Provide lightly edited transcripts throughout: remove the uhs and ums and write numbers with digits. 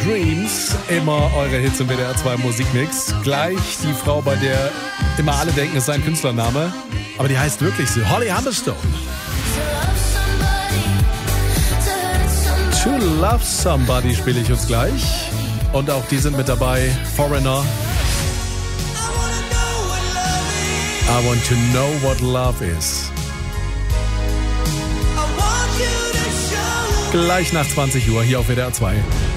Dreams, immer eure Hits im WDR 2 Musikmix. Gleich die Frau, bei der immer alle denken, es sei ein Künstlername, aber die heißt wirklich so, Holly Humberstone. To Love Somebody spiele ich uns gleich. Und auch die sind mit dabei, Foreigner. I want to know what love is. Gleich nach 20 Uhr hier auf WDR 2.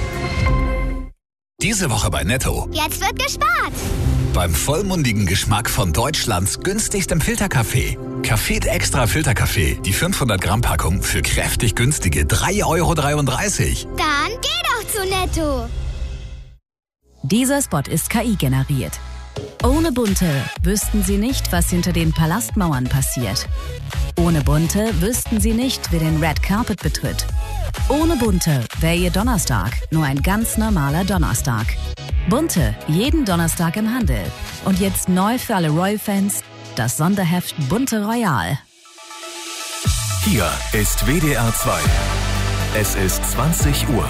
Diese Woche bei Netto. Jetzt wird gespart. Beim vollmundigen Geschmack von Deutschlands günstigstem Filterkaffee. Café Extra Filterkaffee. Die 500 Gramm Packung für kräftig günstige 3,33 Euro. Dann geh doch zu Netto. Dieser Spot ist KI generiert. Ohne Bunte wüssten Sie nicht, was hinter den Palastmauern passiert. Ohne Bunte wüssten Sie nicht, wer den Red Carpet betritt. Ohne Bunte wäre Ihr Donnerstag nur ein ganz normaler Donnerstag. Bunte, jeden Donnerstag im Handel. Und jetzt neu für alle Royal-Fans, das Sonderheft Bunte Royal. Hier ist WDR 2. Es ist 20 Uhr.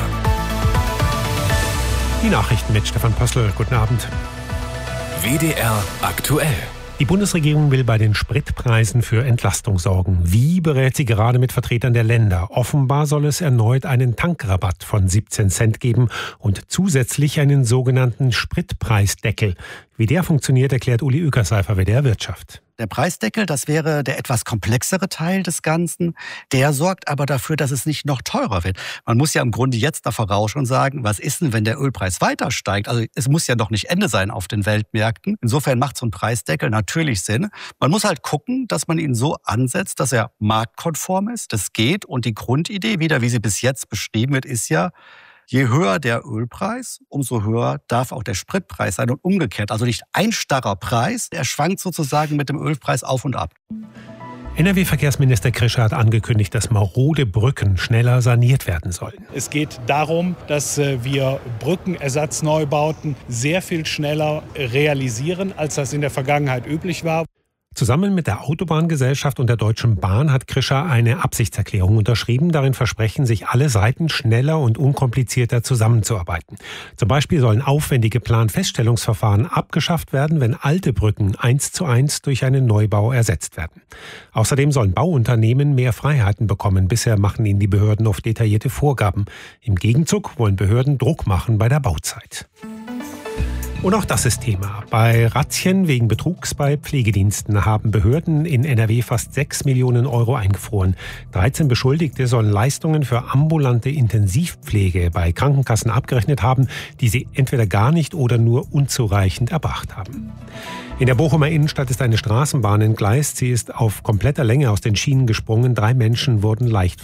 Die Nachrichten mit Stefan Pössl. Guten Abend. WDR aktuell. Die Bundesregierung will bei den Spritpreisen für Entlastung sorgen. Wie, berät sie gerade mit Vertretern der Länder. Offenbar soll es erneut einen Tankrabatt von 17 Cent geben und zusätzlich einen sogenannten Spritpreisdeckel. Wie der funktioniert, erklärt Uli Uekersheifer, WDR Wirtschaft. Der Preisdeckel, das wäre der etwas komplexere Teil des Ganzen. Der sorgt aber dafür, dass es nicht noch teurer wird. Man muss ja im Grunde jetzt da vorausschauen und sagen, was ist denn, wenn der Ölpreis weiter steigt? Also es muss ja noch nicht Ende sein auf den Weltmärkten. Insofern macht so ein Preisdeckel natürlich Sinn. Man muss halt gucken, dass man ihn so ansetzt, dass er marktkonform ist. Das geht. Und die Grundidee, wieder wie sie bis jetzt beschrieben wird, ist ja, je höher der Ölpreis, umso höher darf auch der Spritpreis sein und umgekehrt. Also nicht ein starrer Preis, er schwankt sozusagen mit dem Ölpreis auf und ab. NRW-Verkehrsminister Krischer hat angekündigt, dass marode Brücken schneller saniert werden sollen. Es geht darum, dass wir Brückenersatzneubauten sehr viel schneller realisieren, als das in der Vergangenheit üblich war. Zusammen mit der Autobahngesellschaft und der Deutschen Bahn hat Krischer eine Absichtserklärung unterschrieben. Darin versprechen sich alle Seiten, schneller und unkomplizierter zusammenzuarbeiten. Zum Beispiel sollen aufwendige Planfeststellungsverfahren abgeschafft werden, wenn alte Brücken 1:1 durch einen Neubau ersetzt werden. Außerdem sollen Bauunternehmen mehr Freiheiten bekommen. Bisher machen ihnen die Behörden oft detaillierte Vorgaben. Im Gegenzug wollen Behörden Druck machen bei der Bauzeit. Und auch das ist Thema. Bei Razzien wegen Betrugs bei Pflegediensten haben Behörden in NRW fast 6 Millionen Euro eingefroren. 13 Beschuldigte sollen Leistungen für ambulante Intensivpflege bei Krankenkassen abgerechnet haben, die sie entweder gar nicht oder nur unzureichend erbracht haben. In der Bochumer Innenstadt ist eine Straßenbahn entgleist. Sie ist auf kompletter Länge aus den Schienen gesprungen. 3 Menschen wurden leicht